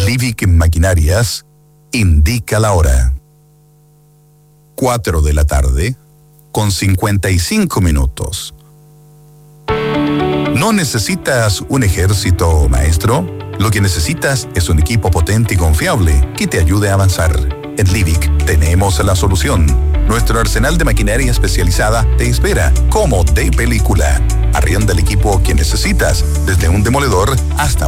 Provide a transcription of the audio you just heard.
Livic Maquinarias indica la hora. 4 de la tarde, con 55 minutos. ¿No necesitas un ejército, maestro? Lo que necesitas es un equipo potente y confiable que te ayude a avanzar. En Livic tenemos la solución. Nuestro arsenal de maquinaria especializada te espera como de película. Arrienda el equipo que necesitas, desde un demoledor hasta